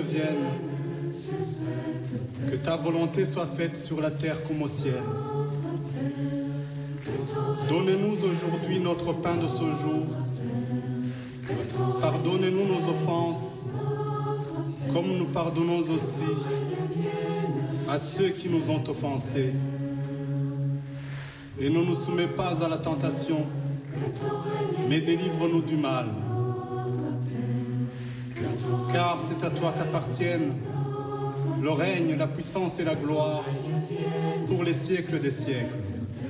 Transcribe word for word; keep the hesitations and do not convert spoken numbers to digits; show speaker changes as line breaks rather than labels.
vienne, que ta volonté soit faite sur la terre comme au ciel. Donnez-nous aujourd'hui notre pain de ce jour. Pardonnez-nous nos offenses, comme nous pardonnons aussi à ceux qui nous ont offensés. Et ne nous soumets pas à la tentation, mais délivre-nous du mal. Car c'est à toi qu'appartiennent le règne, la puissance et la gloire pour les siècles des siècles.